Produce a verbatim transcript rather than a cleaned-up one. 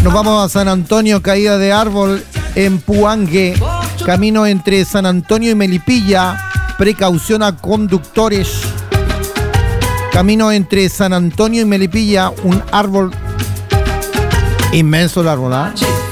Nos vamos a San Antonio, caída de árbol en Puangue, camino entre San Antonio y Melipilla, precaución a conductores. Camino entre San Antonio y Melipilla, un árbol, inmenso el árbol, ¿ah? ¿eh?